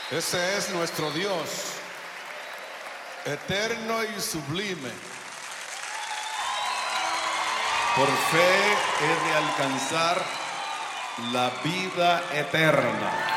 Ese es nuestro Dios, eterno y sublime. Por fe he de alcanzar la vida eterna.